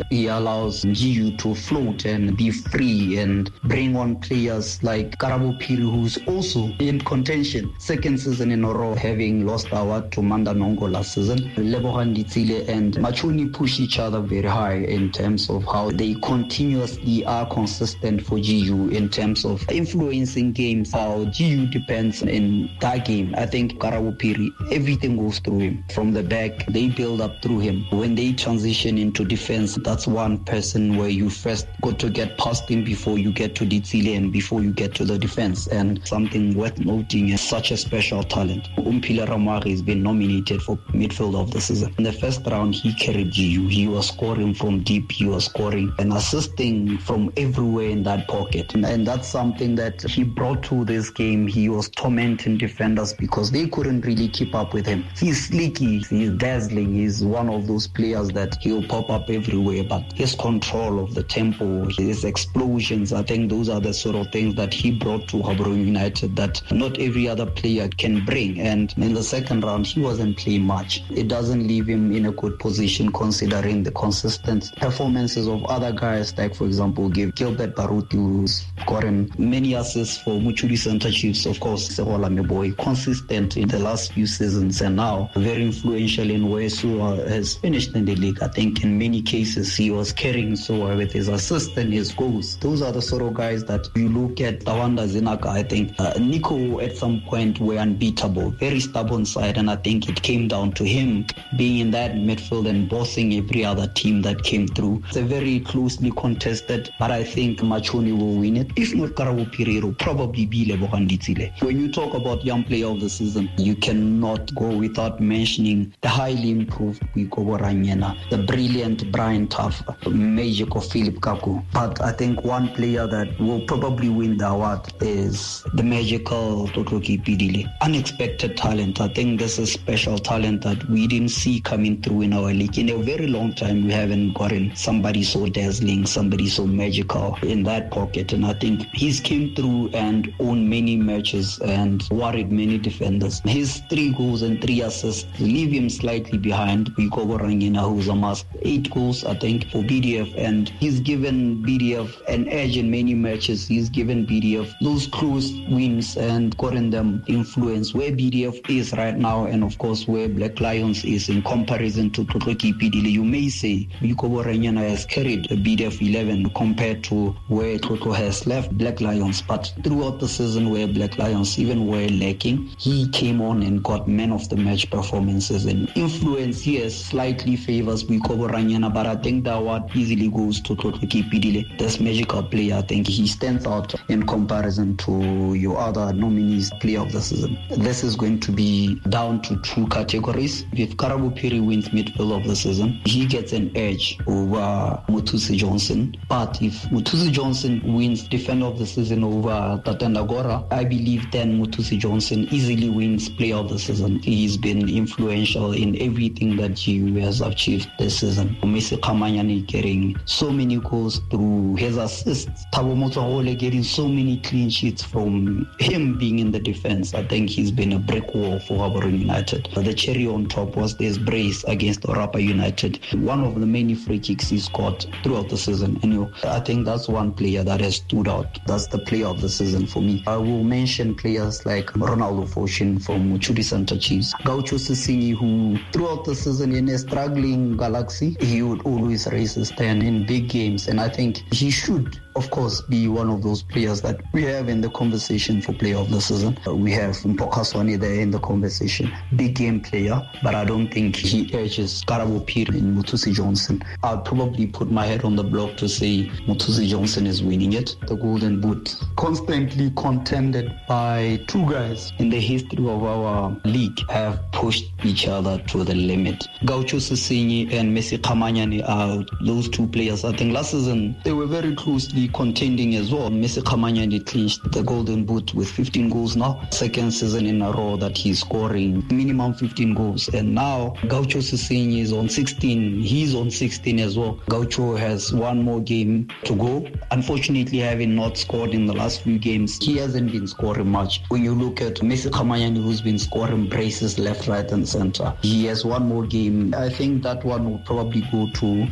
and he allows GU to float and be free and bring on players like Karabo Phiri, who's also in contention. Second season in a row having lost award to Manda Nongo last season. Lebohang Ditsile and Machuni push each other very high in terms of how they continuously are consistent for GU in terms of influencing games, how GU depends in that game. I think Karabo Phiri, everything goes through him. From the back, they build up through him. When they transition into defense, that's one person where you first got to get past him before you get to Ditsile and before you get to the defense. And something worth noting is such a special talent. Umphile Ramoagi has been nominated for midfield of the season. In the first round, he carried GU. He was scoring from deep. He was scoring and assisting from everywhere in that pocket. And that's something that he brought to this game. He was tormenting defenders because they couldn't really keep up with him. He's sneaky. He's dazzling. He's one of those players that he'll pop up everywhere. But his control of the tempo, his explosions, I think those are the sort of things that he brought to Gaborone United that not every other player can bring. And in the second round, he wasn't playing much. It doesn't leave him in a good position considering the consistent performances of other guys, like, for example, Gilbert Baruti, who's gotten many assists for Muchudi Center Chiefs, of course, Sehola Meboy, consistent in the last few seasons and now very influential in where Suwa has finished in the league. I think in many cases he was carrying Suwa with his assists and his goals. Those are the sort of guys that you look at. Tawanda Zinaka, I think Nico at some point were unbeatable, very stubborn side, and I think it came down to him being in that midfield and bossing every other team that came through. It's a very closely contested, but I think Machuni will win it. If not Karabo Phiri, it will probably be Lebohang Ditsile. When you talk about young player of the season, you cannot go without mentioning the highly improved Boikobo Ranyena, the brilliant Brian Taff, magic of Philip Kaku. But I think one player that will probably win the award is the magical Totloki Pidile. Unexpected talent. I think this is special talent that we didn't see coming through in our league. In a very long time, we haven't gotten somebody so dazzling, somebody so magical in that pocket. And I think he's came through and won many matches and worried many defenders. His 3 goals and 3 assists leave him slightly behind Boikobo Ranyena, who's amassed 8 goals, I think, for BDF. And he's given BDF an edge in many matches. He's given BDF those close wins and gotten them influence where BDF is right now, and of course where Black Lions is in comparison to Totloki Pidile. You may say Boikobo Ranyena has carried the BDF 11 compared to where Toto has left Black Lions, but throughout the season where Black Lions even were lacking, he came on and got man of the match performances, and influence, yes, slightly favors Boikobo Ranyena, but I think the award easily goes to Totloki Pidile. This magical player, I think he stands out in comparison to your other nominees player of the season. This is going to be down to 2 categories. If Karabo Phiri wins midfield of the season, he gets an edge over Muthusi Johnson. But if Muthusi Johnson wins defender of the season over Tatenda Gora, I believe then Muthusi Johnson easily wins player of the season. He's been influential in everything that GU has achieved this season. Messi Kamanyani getting so many goals through his assists. Thabo Motsohole getting so many clean sheets from him being in the defense. I think he's been a brick wall for Gaborone United. The cherry on top was this brace against Orapa United. One of the many free kicks he scored throughout the season. And I think that's one player that has stood out. That's the player of the season for me. I will mention players like Ronaldo Fortune from Muchudi Center Chiefs. Gaucho Sisini, who throughout the season in a struggling Galaxy, he would always raise his stand in big games. And I think he should, of course, be one of those players that we have in the conversation for player of the season. We have Mpokaswane there in the conversation. Big game player, but I don't think he edges Karabo Phiri and Muthusi Johnson. I'll probably put my head on the block to say Muthusi Johnson is winning it. The Golden Boot, constantly contended by 2 guys in the history of our league, have pushed each other to the limit. Gaucho Sisini and Messi Kamanyani are those 2 players. I think last season they were very closely contending as well. Messi Kamanyani clinched the Golden Boot with 15 goals now. Second season in a row that he's scoring minimum 15 goals. And now Gaucho Sisini is on 16. He's on 16 as well. Gaucho has 1 more game to go. Unfortunately, having not scored in the last few games, he hasn't been scoring much. When you look at Messi Kamanyani, who's been scoring braces left, right and center, he has 1 more game. I think that one will probably go to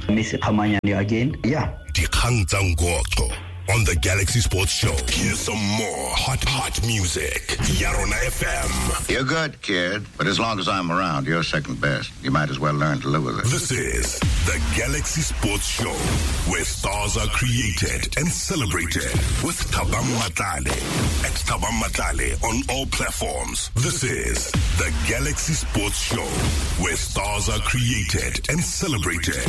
Missy Kamanyani again. Yeah. On the Galaxy Sports Show, here's some more hot music. Yarona FM. You're good, kid, but as long as I'm around, you're second best. You might as well learn to live with it. This is the Galaxy Sports Show, where stars are created and celebrated with Thabang Matlale. At Thabang Matlale on all platforms. This is the Galaxy Sports Show, where stars are created and celebrated.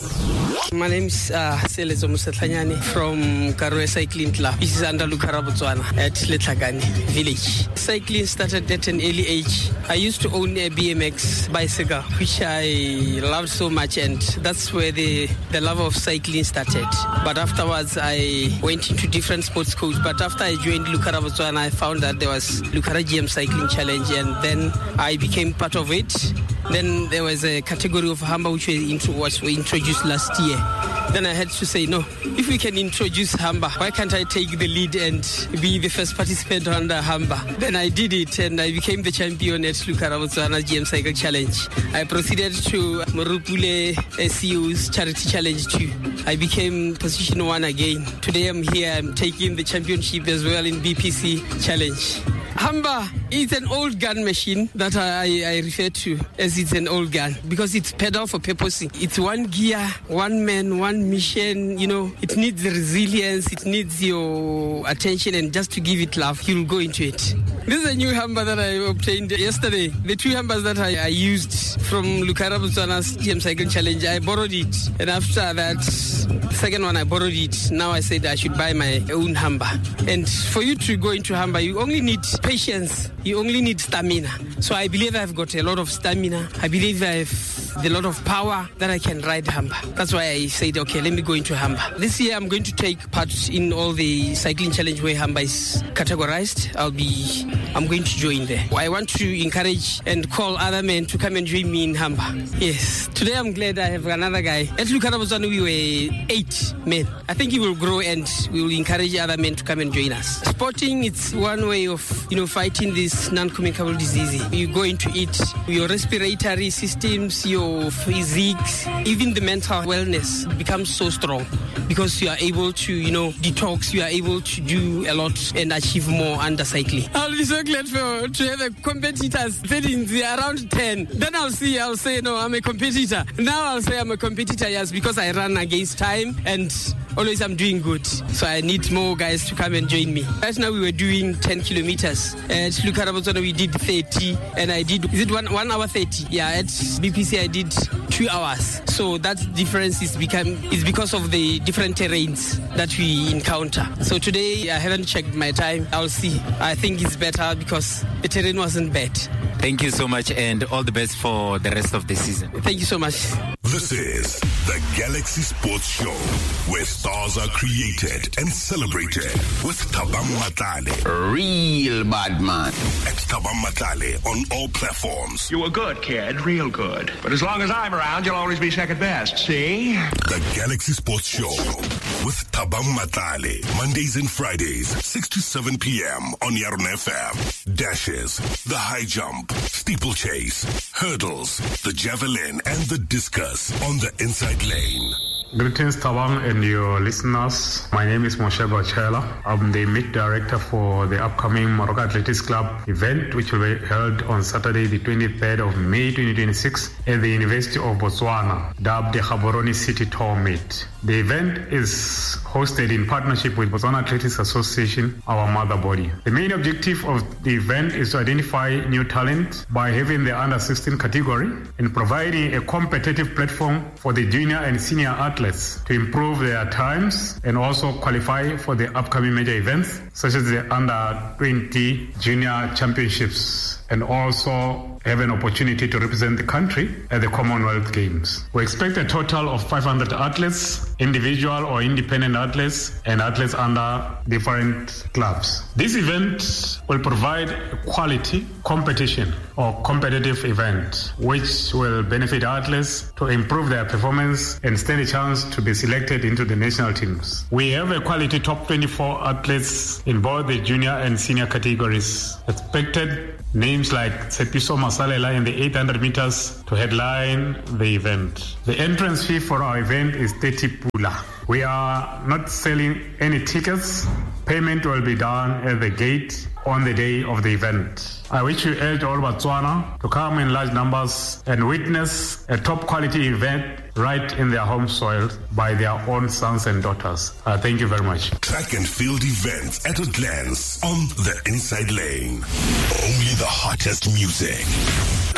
My name is Selezo Musatlanyani from Karwe Cycling Club. This is under Lukara, Botswana at Letlagane village. Cycling started at an early age. I used to own a BMX bicycle, which I loved so much, and that's where the love of cycling started. But afterwards, I went into different sports codes. But after I joined Lukara, Botswana, I found that there was Lukara GM Cycling Challenge, and then I became part of it. Then there was a category of Hamba which was introduced last year. Then I had to say, no, if we can introduce Hamba, why can't I take the lead and be the first participant under Hamba? Then I did it, and I became the champion at Lukara Botswana GM Cycle Challenge. I proceeded to Morupule SEU's Charity Challenge 2. I became position 1 again. Today I'm here, I'm taking the championship as well in BPC Challenge. Hamba is an old gun machine that I refer to as it's an old gun because it's pedal for purpose. It's one gear, one man, one mission. You know, it needs the resilience, it needs your attention, and just to give it love, you'll go into it. This is a new Hamba that I obtained yesterday. The 2 Hambas that I used from Lukara Botswana's GM Cycle Challenge, I borrowed it. And after that, the second one, I borrowed it. Now I said I should buy my own Hamba. And for you to go into Hamba, you only need patience. You only need stamina. So I believe I've got a lot of stamina. I believe I have a lot of power that I can ride Hamba. That's why I said, okay, let me go into Hamba. This year I'm going to take part in all the cycling challenge where Hamba is categorized. I'm going to join there. I want to encourage and call other men to come and join me in Hamba. Yes. Today I'm glad I have another guy. At Lukara Botswana we were 8 men. I think he will grow and we will encourage other men to come and join us. Sporting, it's one way of, fighting this non-communicable disease. You go into it, your respiratory systems, your physiques, even the mental wellness becomes so strong because you are able to, detox, you are able to do a lot and achieve more under cycling. I'll be so glad to have a competitors sitting around 10. Then I'll say, no, I'm a competitor. Now I'll say I'm a competitor, yes, because I run against time and always I'm doing good. So I need more guys to come and join me. Right now we were doing 10 kilometers. At Lukara Botswana we did 30 and I did, 1 hour 30? Yeah, at BPC I did 2 hours. So that difference is because of the different terrains that we encounter. So today I haven't checked my time. I'll see. I think it's better because the terrain wasn't bad. Thank you so much and all the best for the rest of the season. Thank you so much. This is the Galaxy Sports Show, where stars are created and celebrated with Thabang Matlale. Real bad man. At Thabang Matlale on all platforms. You were good, kid, real good. But as long as I'm around, you'll always be second best, see? The Galaxy Sports Show with Thabang Matlale. Mondays and Fridays, 6 to 7 p.m. on Yarona FM. Dashes, the high jump, steeplechase, hurdles, the javelin, and the discus on the inside lane. Greetings, Thabang and your listeners. My name is Moshe Bachela. I'm the meet director for the upcoming Moroka Athletics Club event, which will be held on Saturday, the 23rd of May 2026 at the University of Botswana, dubbed the Gaborone City Tour Meet. The event is hosted in partnership with Botswana Athletics Association, our mother body. The main objective of the event is to identify new talent by having the under-16 category and providing a competitive platform for the junior and senior athletes to improve their times and also qualify for the upcoming major events such as the under-20 junior championships and also have an opportunity to represent the country at the Commonwealth Games. We expect a total of 500 athletes individual or independent athletes, and athletes under different clubs. This event will provide a quality competition or competitive event which will benefit athletes to improve their performance and stand a chance to be selected into the national teams. We have a quality top 24 athletes in both the junior and senior categories. Expected names like Tshepiso Masalela in the 800 meters to headline the event. The entrance fee for our event is 30 pula. We are not selling any tickets. Payment will be done at the gate on the day of the event. I wish you urge all Botswana to come in large numbers and witness a top quality event right in their home soil by their own sons and daughters. Thank you very much. Track and field events at a glance on the Inside Lane. Only the hottest music.